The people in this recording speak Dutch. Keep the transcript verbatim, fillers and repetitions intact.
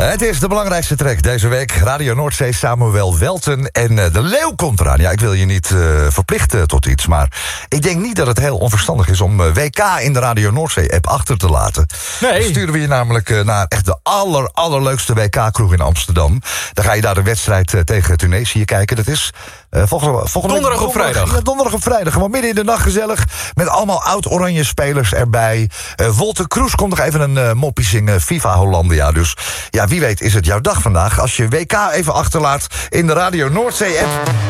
Het is de belangrijkste track deze week. Radio Noordzee, Samuel Welten en uh, De Leeuw komt eraan. Ja, ik wil je niet uh, verplichten tot iets, maar ik denk niet dat het heel onverstandig is om uh, W K in de Radio Noordzee-app achter te laten. Nee. Dan sturen we je namelijk uh, naar echt de aller, allerleukste W K-kroeg in Amsterdam. Dan ga je daar de wedstrijd uh, tegen Tunesië kijken. Dat is uh, volgende, volgende donderdag op vrijdag. Ja, donderdag op vrijdag. Gewoon midden in de nacht gezellig. Met allemaal oud-oranje spelers erbij. Uh, Wolter Kroes komt nog even een uh, moppie zingen. FIFA Hollandia. Dus ja, wie weet is het jouw dag vandaag als je W K even achterlaat in de Radio Noordzee-app.